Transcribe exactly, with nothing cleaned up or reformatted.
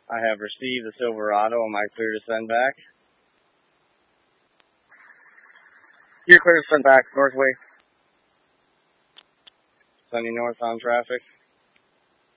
I have received the Silverado. Am I clear to send back? You're clear to send back, Northway. Sending north on traffic.